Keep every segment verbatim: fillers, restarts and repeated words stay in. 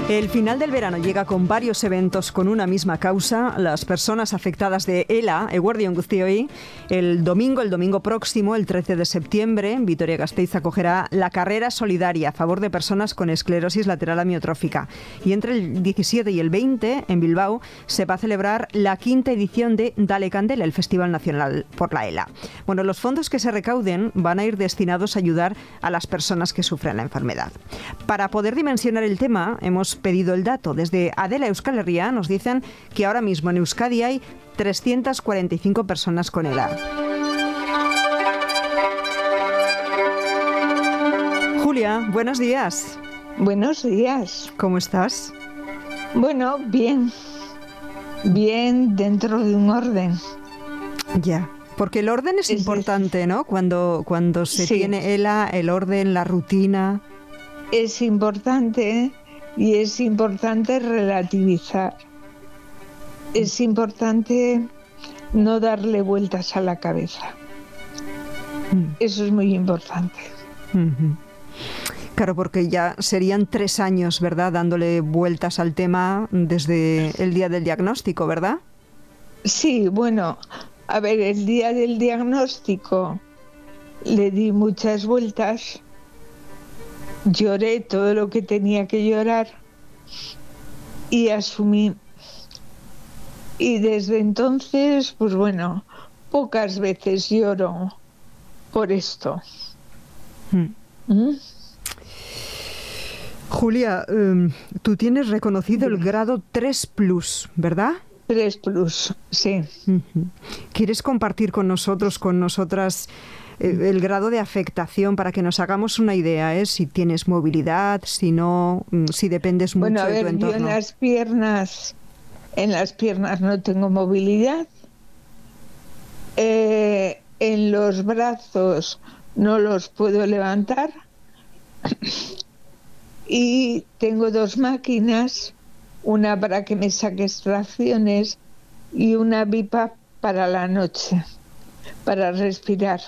El final del verano llega con varios eventos con una misma causa. Las personas afectadas de ELA, Eguerdion Guztioi, el domingo, el domingo próximo, el trece de septiembre, Vitoria-Gasteiz acogerá la carrera solidaria a favor de personas con esclerosis lateral amiotrófica. Y entre el diecisiete y el veinte, en Bilbao, se va a celebrar la quinta edición de Dale Candela, el Festival Nacional por la ELA. Bueno, los fondos que se recauden van a ir destinados a ayudar a las personas que sufren la enfermedad. Para poder dimensionar el tema, hemos pedido el dato. Desde Adela Euskal Herria nos dicen que ahora mismo en Euskadi hay trescientas cuarenta y cinco personas con ELA. Julia, buenos días. Buenos días. ¿Cómo estás? Bueno, bien. Bien dentro de un orden. Ya. Porque el orden es, es importante, es... ¿no? Cuando, cuando se sí. tiene ELA, el orden, la rutina. Es importante y es importante relativizar. Es importante no darle vueltas a la cabeza. Mm. Eso es muy importante. Mm-hmm. Claro, porque ya serían tres años, ¿verdad?, dándole vueltas al tema desde el día del diagnóstico, ¿verdad? Sí, bueno, a ver, el día del diagnóstico le di muchas vueltas. Lloré todo lo que tenía que llorar y asumí. Y desde entonces, pues bueno, pocas veces lloro por esto. Hmm. ¿Mm? Julia, um, tú tienes reconocido el grado tres plus, ¿verdad? tres plus, sí. Uh-huh. ¿Quieres compartir con nosotros, con nosotras, el grado de afectación para que nos hagamos una idea, ¿eh? Si tienes movilidad, si no, si dependes mucho bueno, a de ver, tu entorno. Yo en las piernas, en las piernas no tengo movilidad. Eh, en los brazos no los puedo levantar. Y tengo dos máquinas, una para que me saque extracciones y una B I P A P para la noche, para respirar.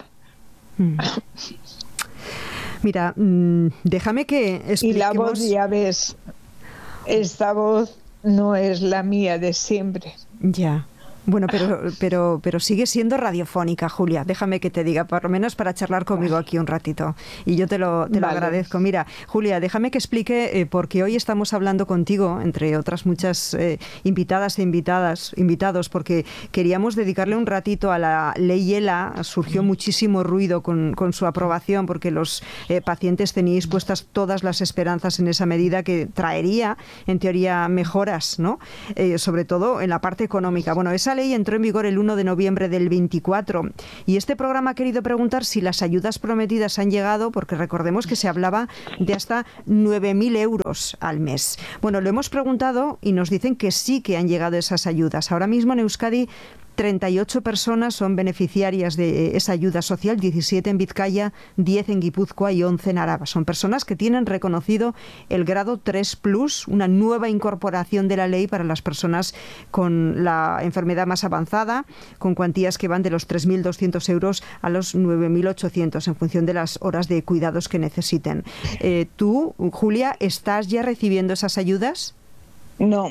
Mira, mmm, déjame que expliquemos... Y la voz, ya ves, esta voz no es la mía de siempre. Ya. Bueno, pero, pero, pero sigue siendo radiofónica, Julia. Déjame que te diga, por lo menos para charlar conmigo aquí un ratito. Y yo te lo, te lo vale. agradezco. Mira, Julia, déjame que explique, eh, porque hoy estamos hablando contigo, entre otras muchas eh, invitadas e invitadas, invitados, porque queríamos dedicarle un ratito a la ley ELA. Surgió muchísimo ruido con, con su aprobación, porque los eh, pacientes teníais puestas todas las esperanzas en esa medida que traería, en teoría, mejoras, ¿no? Eh, sobre todo en la parte económica. Bueno, esa ley entró en vigor el uno de noviembre del veinticuatro y este programa ha querido preguntar si las ayudas prometidas han llegado, porque recordemos que se hablaba de hasta nueve mil euros al mes. Bueno, lo hemos preguntado y nos dicen que sí que han llegado esas ayudas. Ahora mismo en Euskadi treinta y ocho personas son beneficiarias de esa ayuda social, diecisiete en Vizcaya, diez en Guipúzcoa y once en Araba. Son personas que tienen reconocido el grado tres plus, una nueva incorporación de la ley para las personas con la enfermedad más avanzada, con cuantías que van de los tres mil doscientos euros a los nueve mil ochocientos en función de las horas de cuidados que necesiten. Eh, ¿Tú, Julia, estás ya recibiendo esas ayudas? No.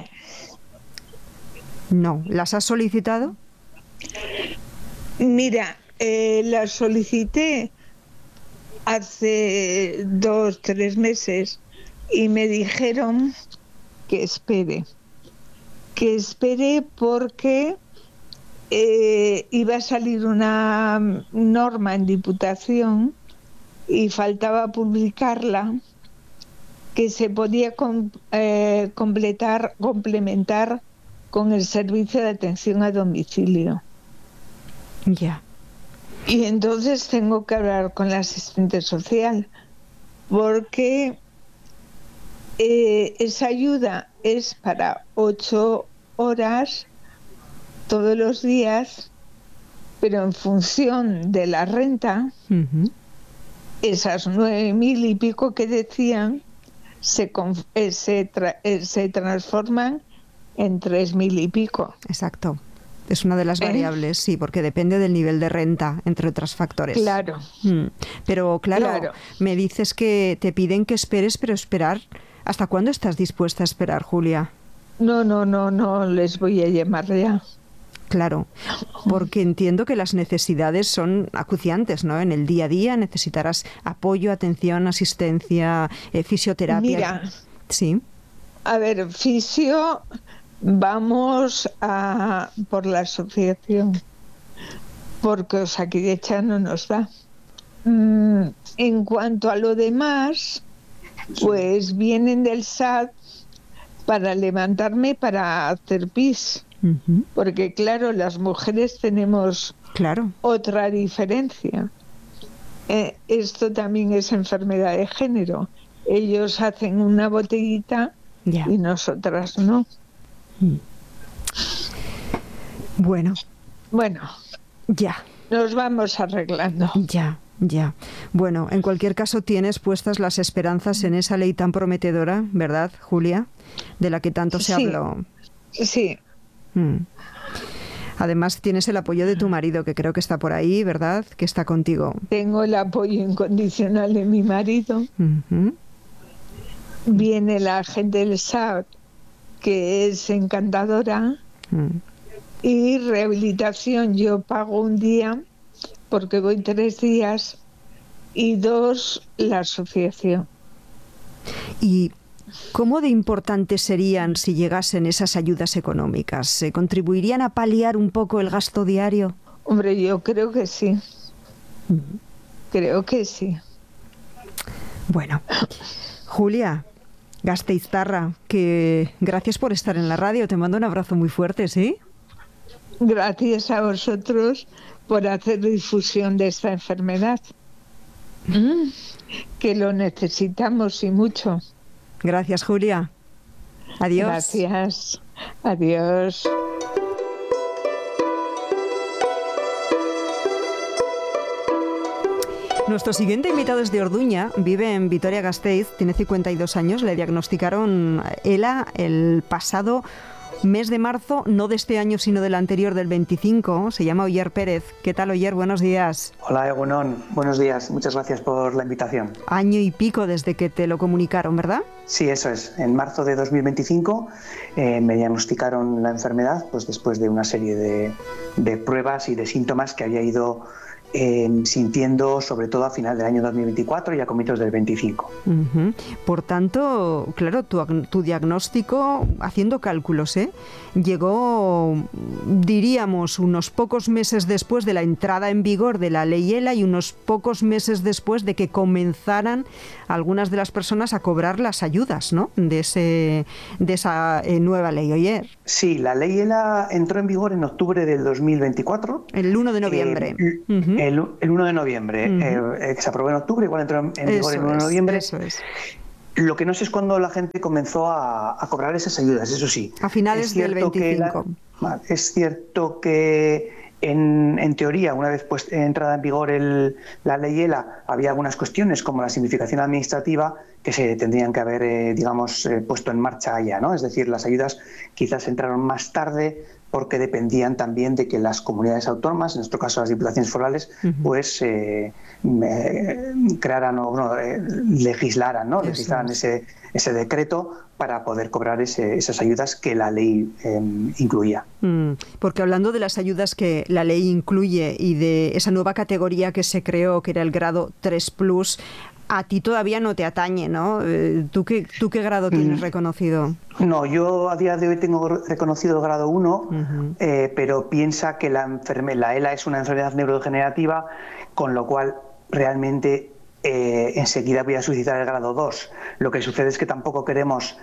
No. ¿Las has solicitado? Mira, eh, la solicité hace dos, tres meses y me dijeron que espere, que espere porque eh, iba a salir una norma en Diputación y faltaba publicarla, que se podía com, eh, completar, complementar con el servicio de atención a domicilio. Ya. Yeah. Y entonces tengo que hablar con la asistente social porque eh, esa ayuda es para ocho horas todos los días, pero en función de la renta, uh-huh. esas nueve mil y pico que decían se, eh, se, tra- eh, se transforman en tres mil y pico. Exacto. Es una de las variables, ¿Eh? sí, porque depende del nivel de renta, entre otros factores. Claro. Mm. Pero claro, claro, me dices que te piden que esperes, pero esperar. ¿Hasta cuándo estás dispuesta a esperar, Julia? No, no, no, no les voy a llamar ya. Claro, porque entiendo que las necesidades son acuciantes, ¿no? En el día a día necesitarás apoyo, atención, asistencia, eh, fisioterapia. Mira, sí. A ver, fisio, vamos a por la asociación, porque Osakidetza no nos da. Mm, en cuanto a lo demás, pues vienen del S A D para levantarme para hacer pis. Uh-huh. Porque claro, las mujeres tenemos claro. otra diferencia. Eh, esto también es enfermedad de género. Ellos hacen una botellita yeah. y nosotras no. Mm. Bueno. Bueno. Ya. Nos vamos arreglando. Ya. Ya. Bueno, en cualquier caso tienes puestas las esperanzas en esa ley tan prometedora, ¿verdad, Julia? De la que tanto se sí. habló. Sí. Mm. Además tienes el apoyo de tu marido, que creo que está por ahí, ¿verdad? Que está contigo. Tengo el apoyo incondicional de mi marido. Uh-huh. Viene la gente del S A D, que es encantadora. Uh-huh. Y rehabilitación, yo pago un día, porque voy tres días, y dos, la asociación. Y ¿cómo de importantes serían si llegasen esas ayudas económicas? ¿Se contribuirían a paliar un poco el gasto diario? Hombre, yo creo que sí. Uh-huh. Creo que sí. Bueno, Julia Gasteiztarra, que gracias por estar en la radio. Te mando un abrazo muy fuerte, ¿sí? Gracias a vosotros por hacer difusión de esta enfermedad. Mm, que lo necesitamos y mucho. Gracias, Julia. Adiós. Gracias. Adiós. Nuestro siguiente invitado es de Orduña, vive en Vitoria-Gasteiz, tiene cincuenta y dos años, le diagnosticaron ELA el pasado mes de marzo, no de este año, sino del anterior, del veinticinco. Se llama Oyer Pérez. ¿Qué tal, Oyer? Buenos días. Hola, Egunon. Buenos días. Muchas gracias por la invitación. Año y pico desde que te lo comunicaron, ¿verdad? Sí, eso es. En marzo de dos mil veinticinco eh, me diagnosticaron la enfermedad, pues después de una serie de, de pruebas y de síntomas que había ido Eh, sintiendo sobre todo a final del año dos mil veinticuatro y a comienzos del veinticinco. Uh-huh. Por tanto, claro, tu, tu diagnóstico, haciendo cálculos, ¿eh? llegó, diríamos, unos pocos meses después de la entrada en vigor de la ley ELA y unos pocos meses después de que comenzaran algunas de las personas a cobrar las ayudas, ¿no? de, ese, de esa eh, nueva ley. Oyer. Sí, la ley ELA entró en vigor en octubre del dos mil veinticuatro. El uno de noviembre. Eh, uh-huh. El, el uno de noviembre, uh-huh. eh, que se aprobó en octubre, igual entró en, en vigor el uno de noviembre. Eso es. Lo que no sé es cuando la gente comenzó a, a cobrar esas ayudas, eso sí. A finales del veinticinco. La, es cierto que en, en teoría, una vez pues, entrada en vigor el, la ley ELA, había algunas cuestiones como la simplificación administrativa que se tendrían que haber, eh, digamos, eh, puesto en marcha ya, ¿no? Es decir, las ayudas quizás entraron más tarde, porque dependían también de que las comunidades autónomas, en nuestro caso las diputaciones forales, uh-huh. pues eh, eh, crearan o no, eh, legislaran, ¿no? legislaran ese, ese decreto para poder cobrar ese, esas ayudas que la ley eh, incluía. Mm, porque hablando de las ayudas que la ley incluye y de esa nueva categoría que se creó, que era el grado tres plus, a ti todavía no te atañe, ¿no? ¿Tú qué, tú qué grado tienes mm. reconocido? No, yo a día de hoy tengo reconocido el grado uno, uh-huh. eh, pero piensa que la, enferme, la ELA es una enfermedad neurodegenerativa, con lo cual realmente eh, enseguida voy a solicitar el grado dos. Lo que sucede es que tampoco queremos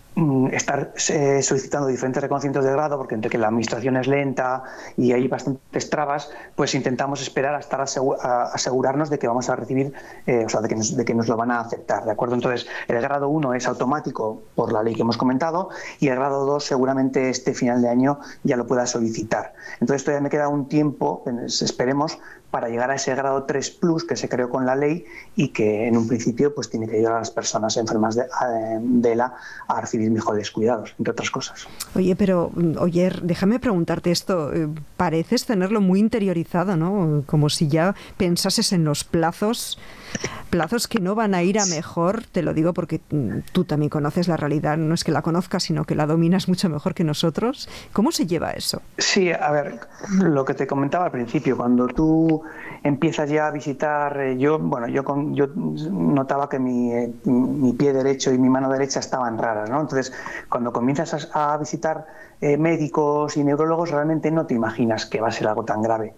estar eh, solicitando diferentes reconocimientos de grado, porque entre que la administración es lenta y hay bastantes trabas, pues intentamos esperar a estar asegu- a asegurarnos de que vamos a recibir, eh, o sea, de que, nos, de que nos lo van a aceptar, ¿de acuerdo? Entonces, el grado uno es automático por la ley que hemos comentado y el grado dos seguramente este final de año ya lo pueda solicitar. Entonces, todavía me queda un tiempo, esperemos, para llegar a ese grado tres plus que se creó con la ley y que en un principio pues tiene que ayudar a las personas enfermas de, de ELA a recibir vivir mejor descuidados, entre otras cosas. Oye, pero, oye, déjame preguntarte esto. Eh, pareces tenerlo muy interiorizado, ¿no? Como si ya pensases en los plazos, plazos que no van a ir a mejor. Te lo digo porque tú también conoces la realidad. No es que la conozcas, sino que la dominas mucho mejor que nosotros. ¿Cómo se lleva eso? Sí, a ver, lo que te comentaba al principio, cuando tú empiezas ya a visitar, eh, yo, bueno, yo, con, yo notaba que mi, eh, mi pie derecho y mi mano derecha estaban raras, ¿no? Entonces, cuando comienzas a, a visitar eh, médicos y neurólogos, realmente no te imaginas que va a ser algo tan grave.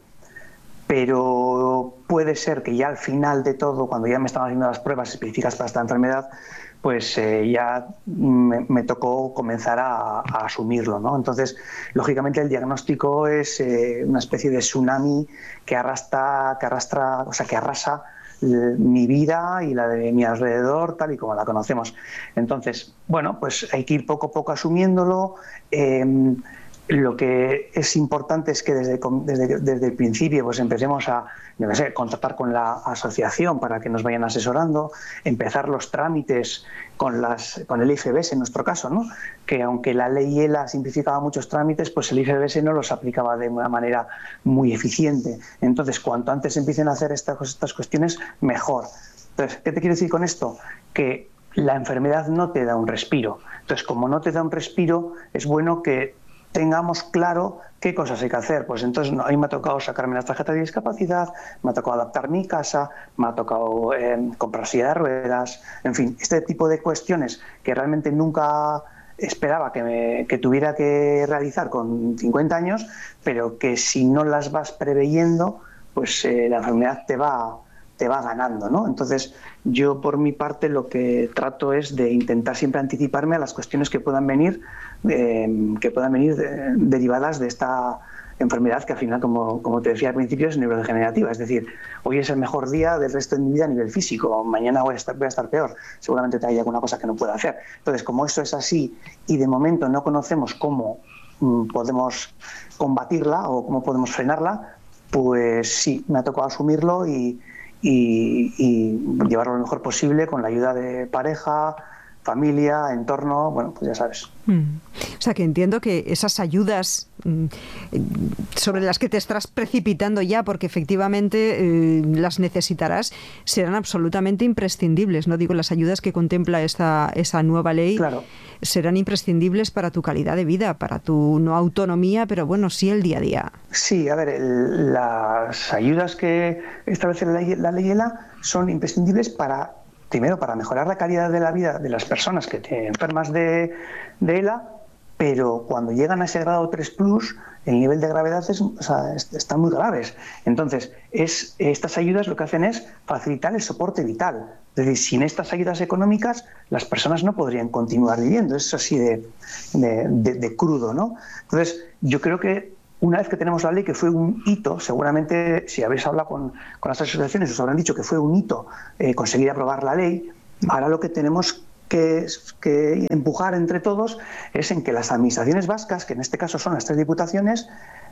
Pero puede ser que ya al final de todo, cuando ya me estaban haciendo las pruebas específicas para esta enfermedad, pues eh, ya me, me tocó comenzar a, a asumirlo, ¿no? Entonces, lógicamente el diagnóstico es eh, una especie de tsunami que arrastra, que arrastra, o sea, que arrasa eh, mi vida y la de mi alrededor, tal y como la conocemos. Entonces, bueno, pues hay que ir poco a poco asumiéndolo. Eh, Lo que es importante es que desde, desde, desde el principio pues empecemos a, yo qué sé, contactar con la asociación para que nos vayan asesorando, empezar los trámites con, las, con el I F B S en nuestro caso, ¿no? Que aunque la ley ELA simplificaba muchos trámites, pues el I F B S no los aplicaba de una manera muy eficiente. Entonces, cuanto antes empiecen a hacer estas, estas cuestiones, mejor. Entonces, ¿qué te quiero decir con esto? Que la enfermedad no te da un respiro. Entonces, como no te da un respiro, es bueno que tengamos claro qué cosas hay que hacer. Pues entonces a mí me ha tocado sacarme las tarjetas de discapacidad, me ha tocado adaptar mi casa, me ha tocado eh, comprar silla de ruedas, en fin, este tipo de cuestiones que realmente nunca esperaba que, me, que tuviera que realizar con cincuenta años, pero que si no las vas preveyendo, pues eh, la enfermedad te va, te va ganando, ¿no? Entonces yo por mi parte lo que trato es de intentar siempre anticiparme a las cuestiones que puedan venir Eh, que puedan venir de, derivadas de esta enfermedad que al final, como, como te decía al principio, es neurodegenerativa. Es decir, hoy es el mejor día del resto de mi vida a nivel físico, mañana voy a estar, voy a estar peor, seguramente hay alguna cosa que no pueda hacer. Entonces, como eso es así y de momento no conocemos cómo mm, podemos combatirla o cómo podemos frenarla, pues sí, me ha tocado asumirlo y, y, y llevarlo lo mejor posible con la ayuda de pareja, familia, entorno, bueno, pues ya sabes. Mm. O sea, que entiendo que esas ayudas mm, sobre las que te estás precipitando ya, porque efectivamente eh, las necesitarás, serán absolutamente imprescindibles. No digo, las ayudas que contempla esta, esa nueva ley, claro, serán imprescindibles para tu calidad de vida, para tu no autonomía, pero bueno, sí el día a día. Sí, a ver, el, las ayudas que establece la ley, la ley ELA son imprescindibles para, primero, para mejorar la calidad de la vida de las personas que te enfermas de, de ELA, pero cuando llegan a ese grado tres plus, el nivel de gravedad es, o sea, están muy graves. Entonces, es, estas ayudas lo que hacen es facilitar el soporte vital. Es decir, sin estas ayudas económicas, las personas no podrían continuar viviendo. Es así de, de, de, de crudo, ¿no? Entonces, yo creo que una vez que tenemos la ley, que fue un hito, seguramente si habéis hablado con, con las asociaciones os habrán dicho que fue un hito eh, conseguir aprobar la ley. Ahora lo que tenemos que, que empujar entre todos es en que las administraciones vascas, que en este caso son las tres diputaciones,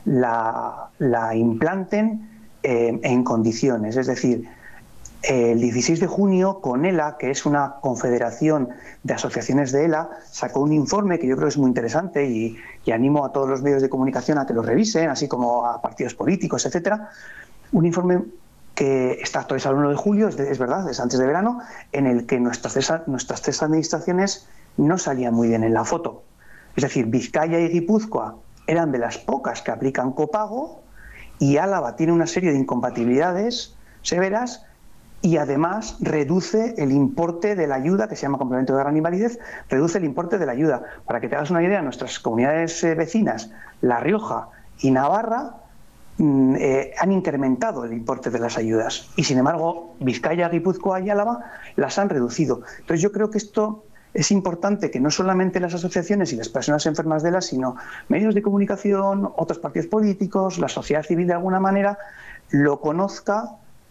la, la implanten eh, en condiciones. Es decir, el dieciséis de junio, CONELA, que es una confederación de asociaciones de ELA, sacó un informe que yo creo que es muy interesante y, y animo a todos los medios de comunicación a que lo revisen, así como a partidos políticos, etcétera. Un informe que está actualizado el uno de julio, es, de, es verdad, es antes de verano, en el que nuestras tres, nuestras tres administraciones no salían muy bien en la foto. Es decir, Vizcaya y Guipúzcoa eran de las pocas que aplican copago y Álava tiene una serie de incompatibilidades severas y además reduce el importe de la ayuda, que se llama complemento de gran invalidez, reduce el importe de la ayuda. Para que te hagas una idea, nuestras comunidades eh, vecinas, La Rioja y Navarra, mm, eh, han incrementado el importe de las ayudas y sin embargo Vizcaya, Guipúzcoa y Álava las han reducido. Entonces yo creo que esto es importante, que no solamente las asociaciones y las personas enfermas de ELA, sino medios de comunicación, otros partidos políticos, la sociedad civil de alguna manera, lo conozca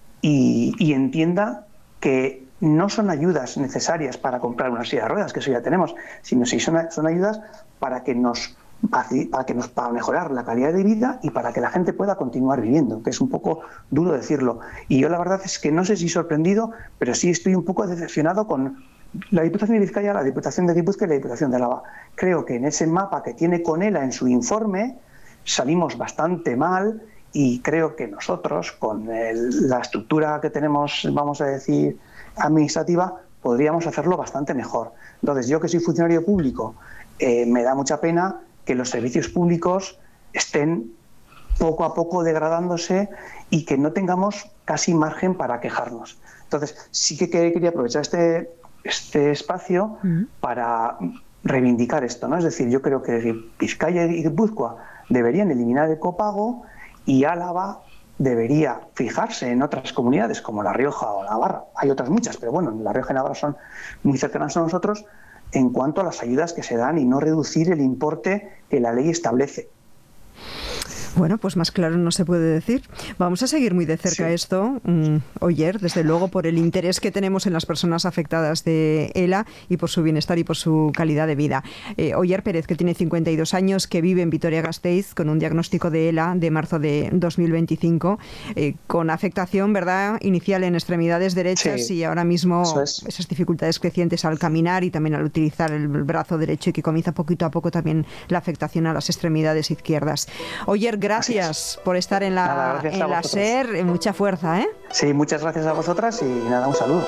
Y, y entienda que no son ayudas necesarias para comprar una silla de ruedas, que eso ya tenemos, sino si son, son ayudas para que nos para que nos para mejorar la calidad de vida y para que la gente pueda continuar viviendo, que es un poco duro decirlo. Y yo la verdad es que no sé si sorprendido, pero sí estoy un poco decepcionado con la Diputación de Vizcaya, la Diputación de Guipúzcoa y la Diputación de Álava. Creo que en ese mapa que tiene Conela en su informe salimos bastante mal, y creo que nosotros, con el, la estructura que tenemos, vamos a decir, administrativa, podríamos hacerlo bastante mejor. Entonces, yo que soy funcionario público, eh, me da mucha pena que los servicios públicos estén poco a poco degradándose y que no tengamos casi margen para quejarnos. Entonces, sí que quería aprovechar este, este espacio uh-huh. para reivindicar esto, ¿no? Es decir, yo creo que Vizcaya y Guipúzcoa deberían eliminar el copago, y Álava debería fijarse en otras comunidades como La Rioja o Navarra. Hay otras muchas, pero bueno, La Rioja y Navarra son muy cercanas a nosotros en cuanto a las ayudas que se dan, y no reducir el importe que la ley establece. Bueno, pues más claro no se puede decir. Vamos a seguir muy de cerca sí. esto, mm, Oyer, desde luego, por el interés que tenemos en las personas afectadas de ELA y por su bienestar y por su calidad de vida. Eh, Oyer Pérez, que tiene cincuenta y dos años, que vive en Vitoria-Gasteiz, con un diagnóstico de ELA de marzo de dos mil veinticinco, eh, con afectación, ¿verdad?, inicial en extremidades derechas sí. y ahora mismo es. esas dificultades crecientes al caminar y también al utilizar el brazo derecho, y que comienza poquito a poco también la afectación a las extremidades izquierdas. Oyer, gracias por estar en la, nada, en la SER. Mucha fuerza, ¿eh? Sí, muchas gracias a vosotras y nada, un saludo.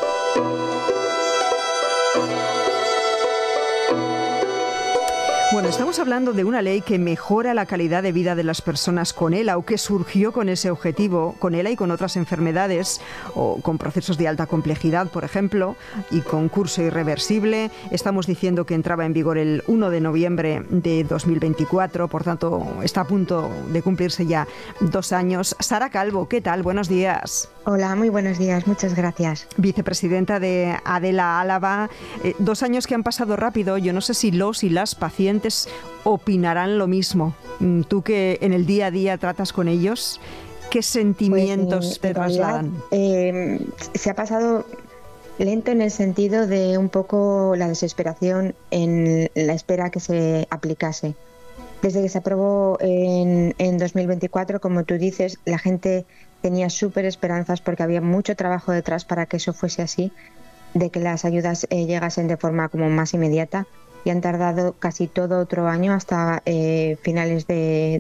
Bueno, estamos hablando de una ley que mejora la calidad de vida de las personas con ELA, o que surgió con ese objetivo, con ELA y con otras enfermedades, o con procesos de alta complejidad, por ejemplo, y con curso irreversible. Estamos diciendo que entraba en vigor el uno de noviembre de dos mil veinticuatro, por tanto, está a punto de cumplirse ya dos años. Sara Calvo, ¿qué tal? Buenos días. Hola, muy buenos días, muchas gracias. Vicepresidenta de ADELA Álava. Eh, dos años que han pasado rápido. Yo no sé si los y las pacientes opinarán lo mismo. Tú, que en el día a día tratas con ellos, ¿qué sentimientos pues, eh, te trasladan? Eh, se ha pasado lento en el sentido de un poco la desesperación en la espera que se aplicase. Desde que se aprobó en, en dos mil veinticuatro, como tú dices, la gente tenía súper esperanzas porque había mucho trabajo detrás para que eso fuese así, de que las ayudas eh, llegasen de forma como más inmediata. Y han tardado casi todo otro año, hasta eh, finales de,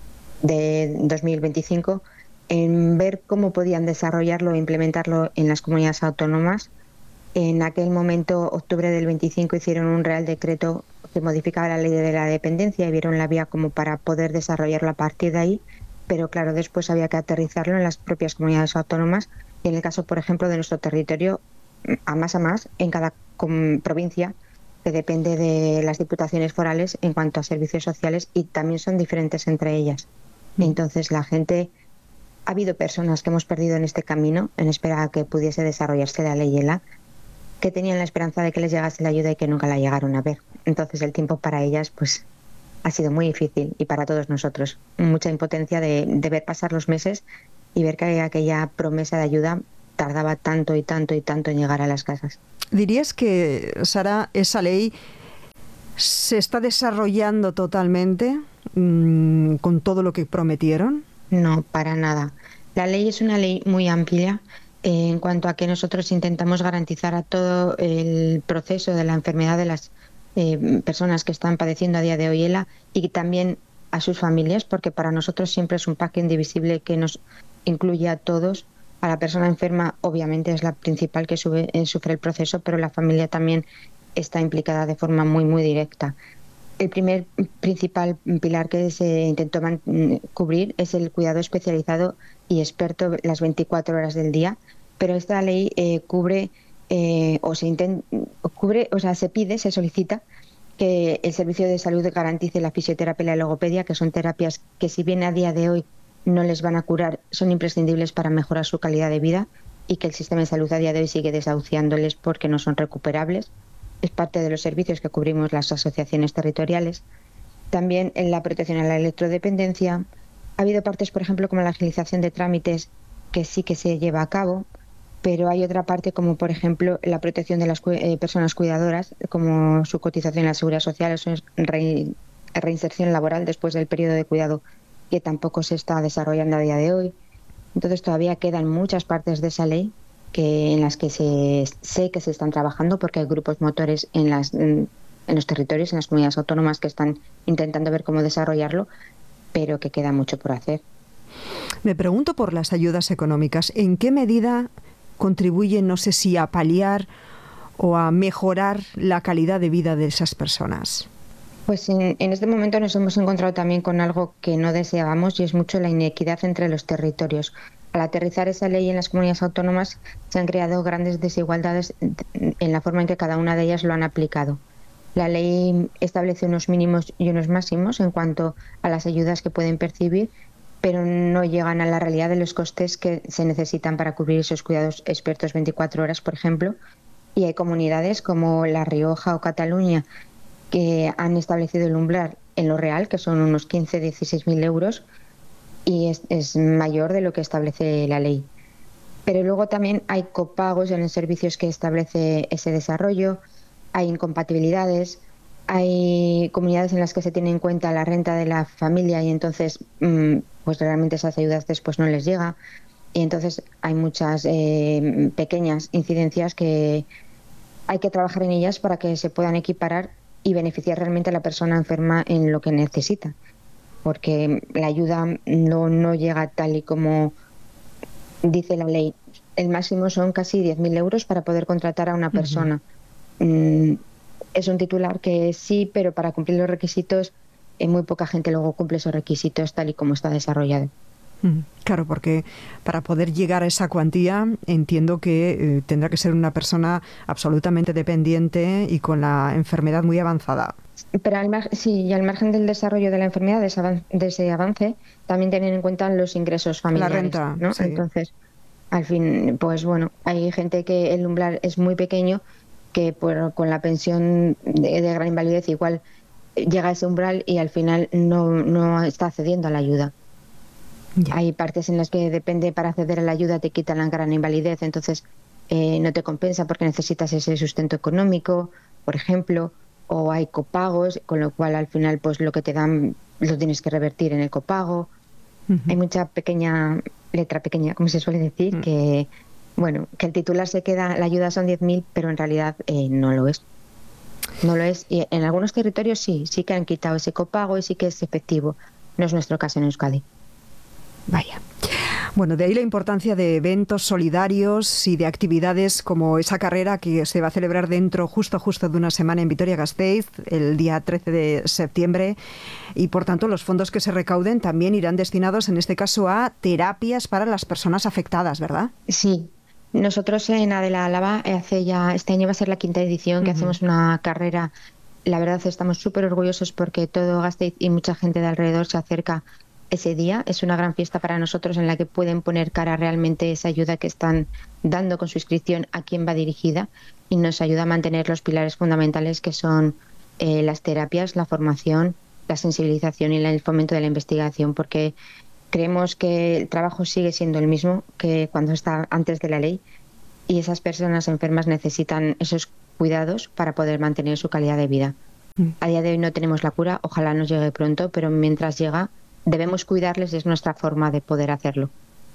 de dos mil veinticinco, en ver cómo podían desarrollarlo e implementarlo en las comunidades autónomas. En aquel momento, octubre del veinticinco, hicieron un Real Decreto que modificaba la ley de la dependencia y vieron la vía como para poder desarrollarlo a partir de ahí, pero claro, después había que aterrizarlo en las propias comunidades autónomas, y en el caso, por ejemplo, de nuestro territorio, a más a más, en cada com- provincia, que depende de las diputaciones forales en cuanto a servicios sociales, y también son diferentes entre ellas. Entonces, la gente, ha habido personas que hemos perdido en este camino en espera a que pudiese desarrollarse la ley ELA, que tenían la esperanza de que les llegase la ayuda y que nunca la llegaron a ver. Entonces, el tiempo para ellas pues ha sido muy difícil, y para todos nosotros. Mucha impotencia de, de ver pasar los meses y ver que aquella promesa de ayuda tardaba tanto y tanto y tanto en llegar a las casas. ¿Dirías que, Sara, esa ley se está desarrollando totalmente mmm, con todo lo que prometieron? No, para nada. La ley es una ley muy amplia eh, en cuanto a que nosotros intentamos garantizar a todo el proceso de la enfermedad de las eh, personas que están padeciendo a día de hoy ELA, y también a sus familias, porque para nosotros siempre es un pack indivisible que nos incluye a todos. A la persona enferma, obviamente, es la principal que sube, eh, sufre el proceso, pero la familia también está implicada de forma muy, muy directa. El primer principal pilar que se intentó man- cubrir es el cuidado especializado y experto las veinticuatro horas del día, pero esta ley eh, cubre eh, o se intent- cubre, o sea, se pide, se solicita que el servicio de salud garantice la fisioterapia y la logopedia, que son terapias que, si bien a día de hoy no les van a curar, son imprescindibles para mejorar su calidad de vida, y que el sistema de salud a día de hoy sigue desahuciándoles porque no son recuperables. Es parte de los servicios que cubrimos las asociaciones territoriales. También en la protección a la electrodependencia. Ha habido partes, por ejemplo, como la agilización de trámites, que sí que se lleva a cabo, pero hay otra parte, como por ejemplo la protección de las cu- eh, personas cuidadoras, como su cotización en la seguridad social, o su re- reinserción laboral después del periodo de cuidado, que tampoco se está desarrollando a día de hoy. Entonces todavía quedan muchas partes de esa ley que en las que se, sé que se están trabajando, porque hay grupos motores en, las, en los territorios, en las comunidades autónomas, que están intentando ver cómo desarrollarlo, pero que queda mucho por hacer. Me pregunto por las ayudas económicas. ¿En qué medida contribuyen, no sé si a paliar o a mejorar la calidad de vida de esas personas? Pues en, en este momento nos hemos encontrado también con algo que no deseábamos, y es mucho la inequidad entre los territorios. Al aterrizar esa ley en las comunidades autónomas se han creado grandes desigualdades en la forma en que cada una de ellas lo han aplicado. La ley establece unos mínimos y unos máximos en cuanto a las ayudas que pueden percibir, pero no llegan a la realidad de los costes que se necesitan para cubrir esos cuidados expertos veinticuatro horas, por ejemplo. Y hay comunidades como La Rioja o Cataluña que han establecido el umbral en lo real, que son unos quince a dieciséis mil euros, y es, es mayor de lo que establece la ley. Pero luego también hay copagos en los servicios que establece ese desarrollo, hay incompatibilidades, hay comunidades en las que se tiene en cuenta la renta de la familia y entonces pues realmente esas ayudas después no les llega, y entonces hay muchas eh, pequeñas incidencias que hay que trabajar en ellas para que se puedan equiparar y beneficiar realmente a la persona enferma en lo que necesita, porque la ayuda no, no llega tal y como dice la ley. El máximo son casi diez mil euros para poder contratar a una persona. Uh-huh. Mm, es un titular que sí, pero para cumplir los requisitos, eh, muy poca gente luego cumple esos requisitos tal y como está desarrollado. Claro, porque para poder llegar a esa cuantía entiendo que eh, tendrá que ser una persona absolutamente dependiente y con la enfermedad muy avanzada. Pero al mar- sí, y al margen del desarrollo de la enfermedad, de ese, avan- de ese avance, también tienen en cuenta los ingresos familiares. La renta, ¿no? sí. Entonces, al fin, pues bueno, hay gente que el umbral es muy pequeño, que por, con la pensión de, de gran invalidez igual llega a ese umbral y al final no, no está accediendo a la ayuda. Ya. Hay partes en las que depende, para acceder a la ayuda te quitan la gran invalidez, entonces eh, no te compensa porque necesitas ese sustento económico, por ejemplo, o hay copagos, con lo cual al final pues lo que te dan lo tienes que revertir en el copago. Uh-huh. Hay mucha pequeña letra pequeña, como se suele decir, uh-huh. que bueno, que el titular se queda, la ayuda son diez mil, pero en realidad eh, no lo es. No lo es. Y en algunos territorios sí, sí que han quitado ese copago y sí que es efectivo. No es nuestro caso en Euskadi. Vaya. Bueno, de ahí la importancia de eventos solidarios y de actividades como esa carrera que se va a celebrar dentro, justo justo de una semana en Vitoria-Gasteiz, el día trece de septiembre, y por tanto los fondos que se recauden también irán destinados, en este caso, a terapias para las personas afectadas, ¿verdad? Sí. Nosotros en Adela Álava, hace ya, este año va a ser la quinta edición que uh-huh. hacemos una carrera. La verdad estamos súper orgullosos porque todo Gasteiz y mucha gente de alrededor se acerca ese día. Es una gran fiesta para nosotros en la que pueden poner cara realmente esa ayuda que están dando con su inscripción, a quién va dirigida, y nos ayuda a mantener los pilares fundamentales que son eh, las terapias, la formación, la sensibilización y el fomento de la investigación, porque creemos que el trabajo sigue siendo el mismo que cuando está antes de la ley, y esas personas enfermas necesitan esos cuidados para poder mantener su calidad de vida. Mm. A día de hoy no tenemos la cura, ojalá nos llegue pronto, pero mientras llega debemos cuidarles y es nuestra forma de poder hacerlo.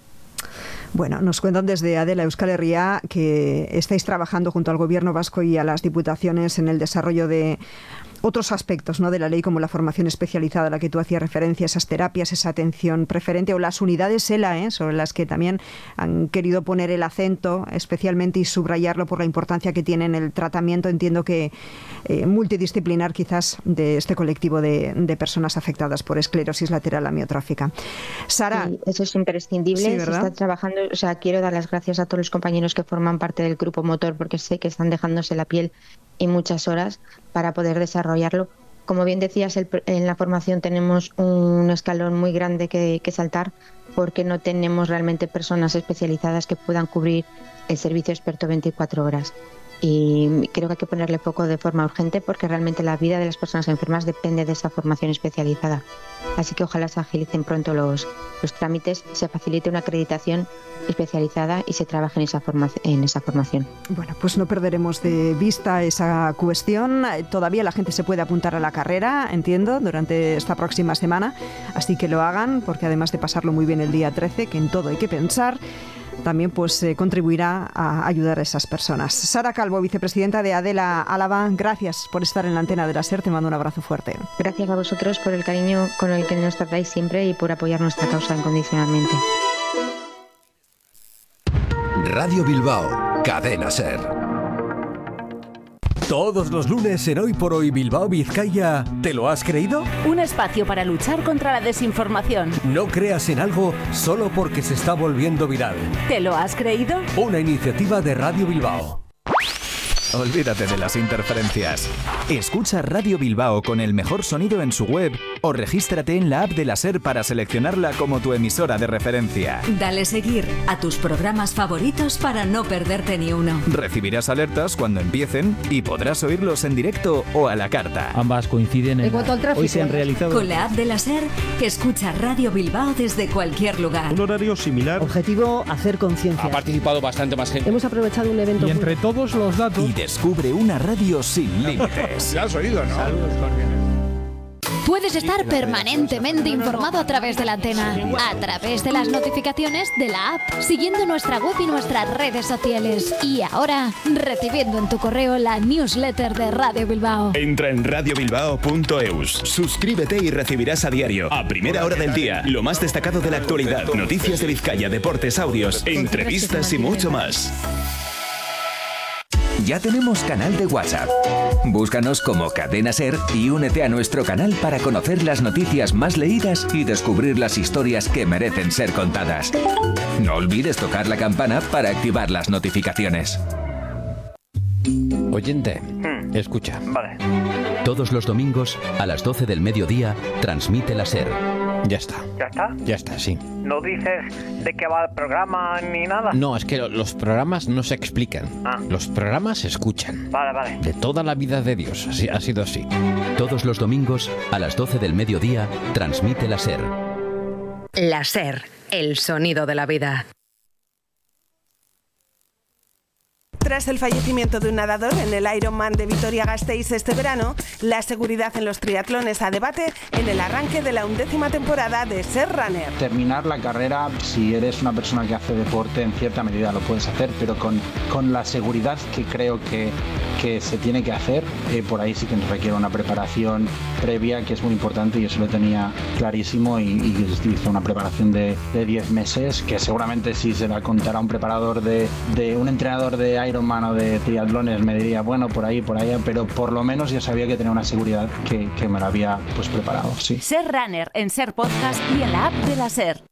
Bueno, nos cuentan desde Adela Euskal Herria que estáis trabajando junto al Gobierno vasco y a las diputaciones en el desarrollo de otros aspectos, ¿no?, de la ley, como la formación especializada a la que tú hacías referencia, esas terapias, esa atención preferente, o las unidades E L A, ¿eh?, sobre las que también han querido poner el acento especialmente y subrayarlo por la importancia que tiene en el tratamiento, entiendo que eh, multidisciplinar quizás, de este colectivo de, de personas afectadas por esclerosis lateral amiotrófica. Sara. Sí, eso es imprescindible. Sí, se está trabajando, o sea, quiero dar las gracias a todos los compañeros que forman parte del grupo motor, porque sé que están dejándose la piel y muchas horas para poder desarrollarlo. Como bien decías, el, en la formación tenemos un escalón muy grande que, que saltar, porque no tenemos realmente personas especializadas que puedan cubrir el servicio experto veinticuatro horas. Y creo que hay que ponerle foco de forma urgente, porque realmente la vida de las personas enfermas depende de esa formación especializada. Así que ojalá se agilicen pronto los, los trámites, se facilite una acreditación especializada y se trabaje en esa, forma, en esa formación. Bueno, pues no perderemos de vista esa cuestión. Todavía la gente se puede apuntar a la carrera, entiendo, durante esta próxima semana, así que lo hagan, porque además de pasarlo muy bien el día trece, que en todo hay que pensar, también pues eh, contribuirá a ayudar a esas personas. Sara Calvo, vicepresidenta de Adela Álava, gracias por estar en la antena de la SER, te mando un abrazo fuerte. Gracias a vosotros por el cariño con el que nos tratáis siempre y por apoyar nuestra causa incondicionalmente. Radio Bilbao, Cadena SER. Todos los lunes en Hoy por Hoy Bilbao Vizcaya, ¿te lo has creído? Un espacio para luchar contra la desinformación. No creas en algo solo porque se está volviendo viral. ¿Te lo has creído? Una iniciativa de Radio Bilbao. Olvídate de las interferencias. Escucha Radio Bilbao con el mejor sonido en su web o regístrate en la app de la SER para seleccionarla como tu emisora de referencia. Dale seguir a tus programas favoritos para no perderte ni uno. Recibirás alertas cuando empiecen y podrás oírlos en directo o a la carta. Ambas coinciden en... En cuanto al tráfico, hoy se han realizado... Con la app de la SER, escucha Radio Bilbao desde cualquier lugar. Un horario similar. Objetivo, hacer conciencia. Ha participado bastante más gente. Hemos aprovechado un evento... Y entre todos los datos... Y descubre una radio sin límites. Ya has oído, ¿no? Saludos cordiales. Puedes estar permanentemente informado a través de la antena, a través de las notificaciones de la app, siguiendo nuestra web y nuestras redes sociales. Y ahora, recibiendo en tu correo la newsletter de Radio Bilbao. Entra en radio bilbao punto eus, suscríbete y recibirás a diario, a primera hora del día, lo más destacado de la actualidad, noticias de Vizcaya, deportes, audios, entrevistas y mucho más. Ya tenemos canal de WhatsApp. Búscanos como Cadena SER y únete a nuestro canal para conocer las noticias más leídas y descubrir las historias que merecen ser contadas. No olvides tocar la campana para activar las notificaciones. Oyente, hmm. escucha. Vale. Todos los domingos a las doce del mediodía transmite la SER. Ya está. ¿Ya está? Ya está, sí. ¿No dices de qué va el programa ni nada? No, es que los programas no se explican. Ah. Los programas se escuchan. Vale, vale. De toda la vida de Dios, así, ha sido así. Todos los domingos a las doce del mediodía transmite la SER. La SER, el sonido de la vida. Tras el fallecimiento de un nadador en el Ironman de Vitoria-Gasteiz este verano, la seguridad en los triatlones a debate en el arranque de la undécima temporada de SER Runner. Terminar la carrera, si eres una persona que hace deporte, en cierta medida lo puedes hacer, pero con, con la seguridad que creo que, que se tiene que hacer, eh, por ahí sí que nos requiere una preparación previa que es muy importante y eso lo tenía clarísimo y, y hice una preparación de diez meses que seguramente si se la contara un preparador de, de un entrenador de Ironman mano de triatlones me diría bueno por ahí por allá, pero por lo menos ya sabía que tenía una seguridad que, que me la había pues preparado. Sí. SER Runner en SER Podcast y en la app de la SER.